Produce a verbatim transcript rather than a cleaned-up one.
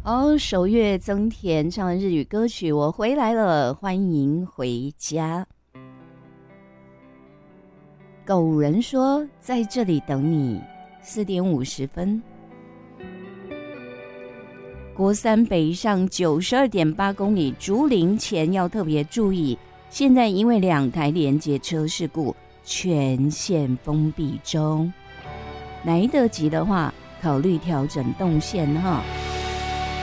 哦，守月增田唱日语歌曲，我回来了，欢迎回家。狗人说在这里等你，四点五十分。国三北上九十二点八公里，竹林前要特别注意，现在因为两台连接车事故，全线封闭中。来得及的话，考虑调整动线哈。